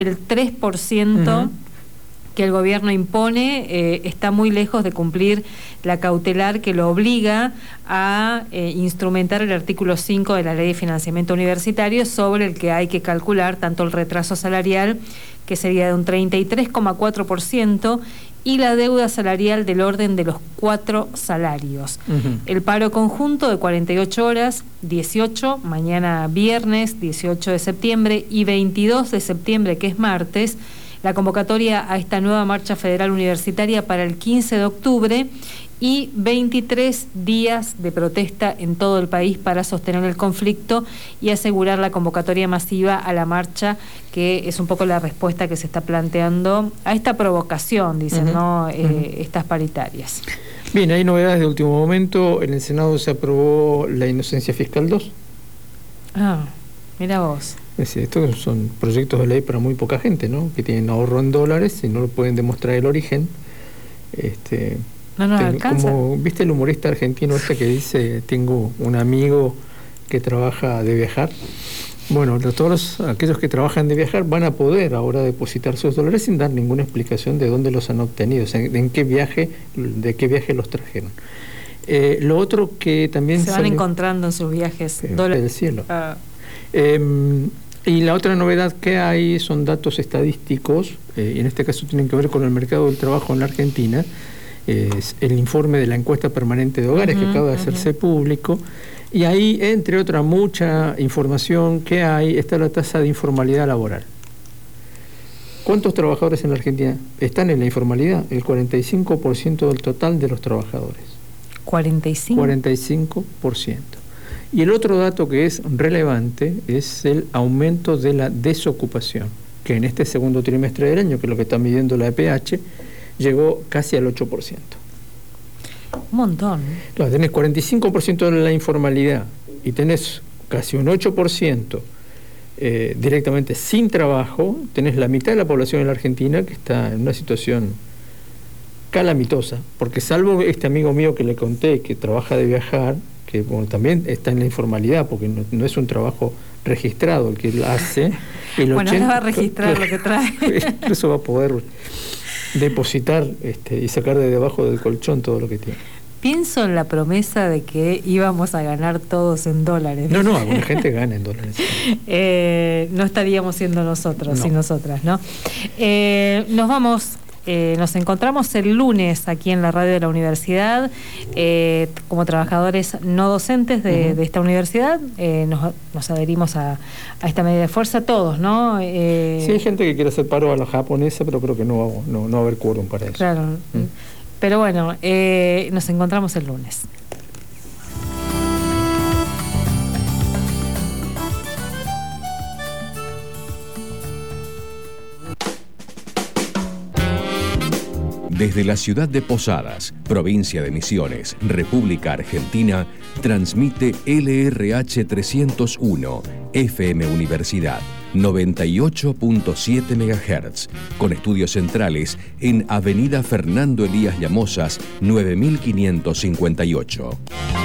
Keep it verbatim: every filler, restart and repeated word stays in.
el tres por ciento uh-huh. que el gobierno impone eh, está muy lejos de cumplir la cautelar que lo obliga a eh, instrumentar el artículo cinco de la Ley de Financiamiento Universitario, sobre el que hay que calcular tanto el retraso salarial, que sería de un treinta y tres coma cuatro por ciento, y la deuda salarial del orden de los cuatro salarios. Uh-huh. El paro conjunto de cuarenta y ocho horas, dieciocho, mañana viernes, dieciocho de septiembre, y veintidós de septiembre, que es martes, la convocatoria a esta nueva marcha federal universitaria para el quince de octubre, y veintitrés días de protesta en todo el país para sostener el conflicto y asegurar la convocatoria masiva a la marcha, que es un poco la respuesta que se está planteando a esta provocación, dicen, uh-huh. ¿no? Eh, uh-huh. Estas paritarias. Bien, hay novedades de último momento. En el Senado se aprobó la inocencia fiscal dos. Ah, mira vos. Es decir, estos son proyectos de ley para muy poca gente, ¿no? Que tienen ahorro en dólares y no lo pueden demostrar el origen. Este... No nos alcanza. Como, ¿viste el humorista argentino este que dice, tengo un amigo que trabaja de viajar? Bueno, todos los, aquellos que trabajan de viajar van a poder ahora depositar sus dólares sin dar ninguna explicación de dónde los han obtenido, o sea, en, en qué viaje, de qué viaje los trajeron. Eh, lo otro que también... Se van salió, encontrando en sus viajes eh, dólares del cielo. Ah. Eh, y la otra novedad que hay son datos estadísticos, eh, y en este caso tienen que ver con el mercado del trabajo en la Argentina. Es el informe de la encuesta permanente de hogares uh-huh, que acaba de hacerse uh-huh. público, y ahí, entre otra mucha información que hay, está la tasa de informalidad laboral. ¿Cuántos trabajadores en la Argentina están en la informalidad? El cuarenta y cinco por ciento del total de los trabajadores. ¿cuarenta y cinco? cuarenta y cinco por ciento. Y el otro dato que es relevante es el aumento de la desocupación, que en este segundo trimestre del año, que es lo que está midiendo la E P H, llegó casi al ocho por ciento. Un montón. Claro, tenés cuarenta y cinco por ciento de la informalidad y tenés casi un ocho por ciento eh, directamente sin trabajo. Tenés la mitad de la población en la Argentina que está en una situación calamitosa, porque salvo este amigo mío que le conté que trabaja de viajar, que bueno, también está en la informalidad porque no, no es un trabajo registrado el que él hace. El bueno, ochenta, no va a registrar lo que trae. Eso va a poder depositar este, y sacar de debajo del colchón todo lo que tiene. Pienso en la promesa de que íbamos a ganar todos en dólares. No, no, alguna gente gana en dólares. eh, no estaríamos siendo nosotros no. y nosotras, ¿no? Eh, nos vamos, eh, nos encontramos el lunes aquí en la radio de la universidad, eh, como trabajadores no docentes de, uh-huh. de esta universidad. Eh, nos, nos adherimos a, a esta medida de fuerza todos, ¿no? Eh, sí, hay gente que quiere hacer paro a la japonesa, pero creo que no, no, no va a haber quórum para eso. Claro. ¿Mm? Pero bueno, eh, nos encontramos el lunes. Desde la ciudad de Posadas, provincia de Misiones, República Argentina, transmite L R H trescientos uno, F M Universidad, noventa y ocho punto siete megahertz, con estudios centrales en Avenida Fernando Elías Llamosas, nueve mil quinientos cincuenta y ocho.